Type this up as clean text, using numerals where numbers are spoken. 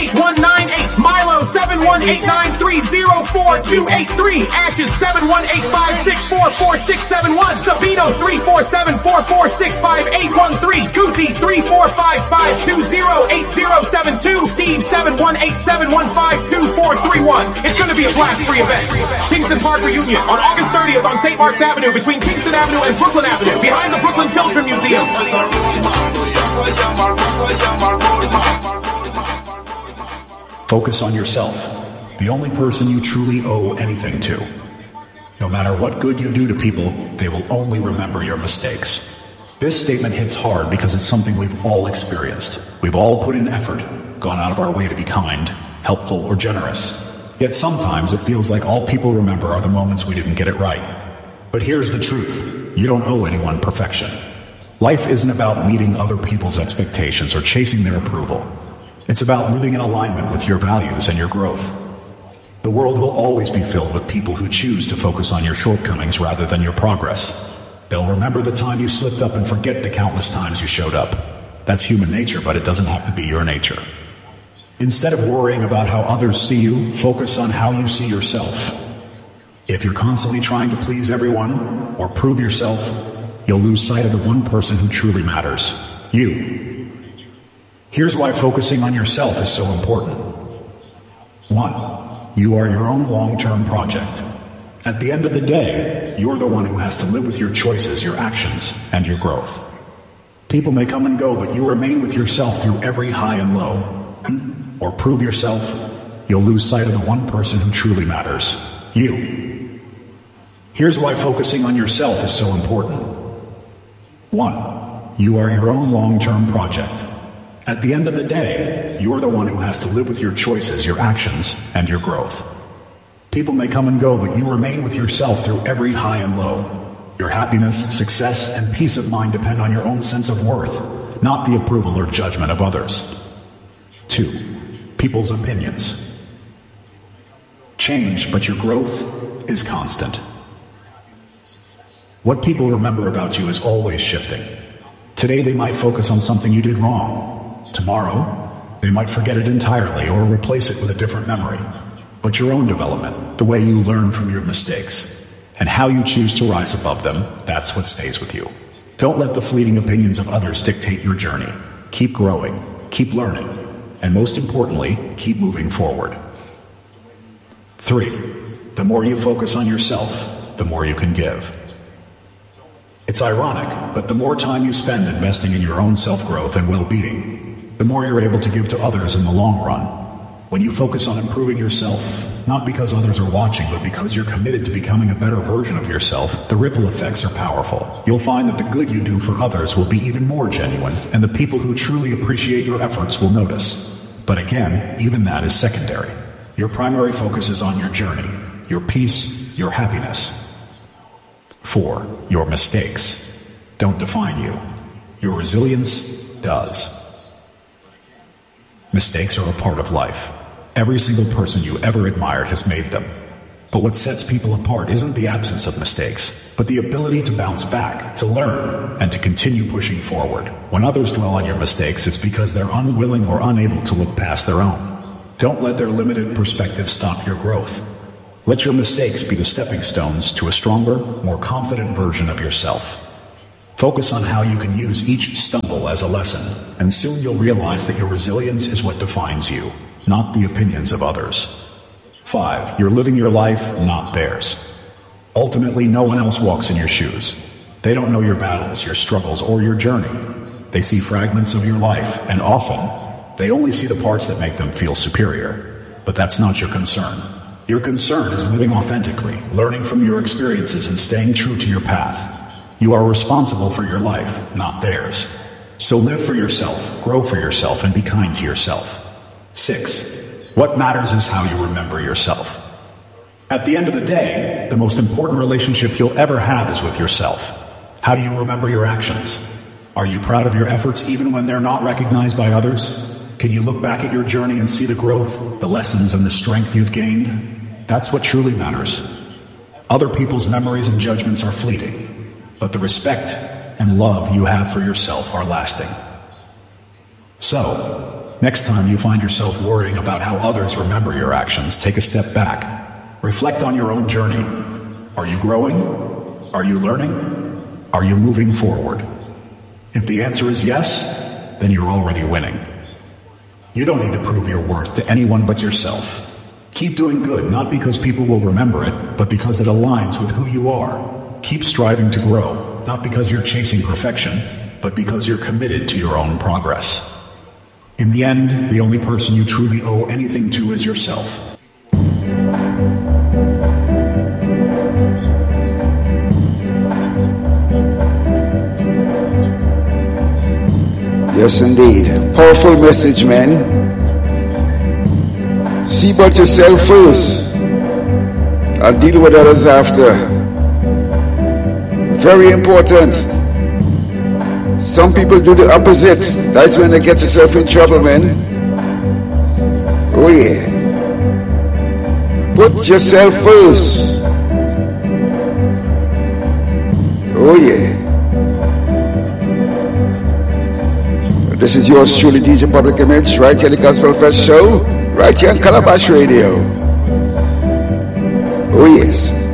8198, Milo 718930423, Ashes 71856444671, Sabino 34744658113, Gucci 3455208072, Steve 71871524431. It's going to be a blast-free event. Kingston Park reunion on August 30th on St. Mark's Avenue between Kingston Avenue and Brooklyn Avenue, behind the Brooklyn Children Museum. Focus on yourself, the only person you truly owe anything to. No matter what good you do to people, they will only remember your mistakes. This statement hits hard because it's something we've all experienced. We've all put in effort, gone out of our way to be kind, helpful, or generous. Yet sometimes it feels like all people remember are the moments we didn't get it right. But here's the truth. You don't owe anyone perfection. Life isn't about meeting other people's expectations or chasing their approval. It's about living in alignment with your values and your growth. The world will always be filled with people who choose to focus on your shortcomings rather than your progress. They'll remember the time you slipped up and forget the countless times you showed up. That's human nature, but it doesn't have to be your nature. Instead of worrying about how others see you, focus on how you see yourself. If you're constantly trying to please everyone or prove yourself, you'll lose sight of the one person who truly matters, you. Here's why focusing on yourself is so important. 1. You are your own long-term project. At the end of the day, you're the one who has to live with your choices, your actions, and your growth. People may come and go, but you remain with yourself through every high and low. Or prove yourself, you'll lose sight of the one person who truly matters, you. Here's why focusing on yourself is so important. 1. You are your own long-term project. At the end of the day, you're the one who has to live with your choices, your actions, and your growth. People may come and go, but you remain with yourself through every high and low. Your happiness, success, and peace of mind depend on your own sense of worth, not the approval or judgment of others. 2. People's opinions. Change, but your growth is constant. What people remember about you is always shifting. Today they might focus on something you did wrong. Tomorrow, they might forget it entirely or replace it with a different memory. But your own development, the way you learn from your mistakes, and how you choose to rise above them, that's what stays with you. Don't let the fleeting opinions of others dictate your journey. Keep growing, keep learning, and most importantly, keep moving forward. 3. The more you focus on yourself, the more you can give. It's ironic, but the more time you spend investing in your own self-growth and well-being, the more you're able to give to others in the long run. When you focus on improving yourself, not because others are watching, but because you're committed to becoming a better version of yourself, the ripple effects are powerful. You'll find that the good you do for others will be even more genuine, and the people who truly appreciate your efforts will notice. But again, even that is secondary. Your primary focus is on your journey, your peace, your happiness. 4. Your mistakes don't define you. Your resilience does. Mistakes are a part of life. Every single person you ever admired has made them. But what sets people apart isn't the absence of mistakes, but the ability to bounce back, to learn, and to continue pushing forward. When others dwell on your mistakes, it's because they're unwilling or unable to look past their own. Don't let their limited perspective stop your growth. Let your mistakes be the stepping stones to a stronger, more confident version of yourself. Focus on how you can use each stumble as a lesson, and soon you'll realize that your resilience is what defines you, not the opinions of others. 5. You're living your life, not theirs. Ultimately, no one else walks in your shoes. They don't know your battles, your struggles, or your journey. They see fragments of your life, and often, they only see the parts that make them feel superior. But that's not your concern. Your concern is living authentically, learning from your experiences, and staying true to your path. You are responsible for your life, not theirs. So live for yourself, grow for yourself, and be kind to yourself. 6. What matters is how you remember yourself. At the end of the day, the most important relationship you'll ever have is with yourself. How do you remember your actions? Are you proud of your efforts even when they're not recognized by others? Can you look back at your journey and see the growth, the lessons, and the strength you've gained? That's what truly matters. Other people's memories and judgments are fleeting, but the respect and love you have for yourself are lasting. So, next time you find yourself worrying about how others remember your actions, take a step back. Reflect on your own journey. Are you growing? Are you learning? Are you moving forward? If the answer is yes, then you're already winning. You don't need to prove your worth to anyone but yourself. Keep doing good, not because people will remember it, but because it aligns with who you are. Keep striving to grow, not because you're chasing perfection, but because you're committed to your own progress. In the end, the only person you truly owe anything to is yourself. Yes, indeed. Powerful message, man. See about yourself first and deal with others after. Very important. Some people do the opposite. That's when they get yourself in trouble, man. Oh yeah. Put yourself first. Oh yeah. This is yours truly, DJ Public Image, right here on the Gospel Fest Show, right here on Calabash Radio. Oh yes.